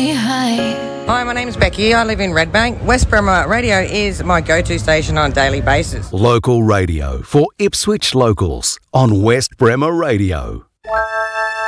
me high. Hi, my name's Becky. I live in Redbank. West Bremer Radio is my go-to station on a daily basis. Local radio for Ipswich locals on West Bremer Radio.